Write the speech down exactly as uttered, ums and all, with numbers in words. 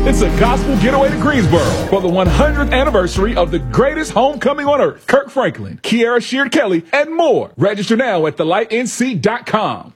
It's a gospel getaway to Greensboro for the one hundredth anniversary of the greatest homecoming on earth. Kirk Franklin, Kiara Sheard Kelly, and more. Register now at the light n c dot com.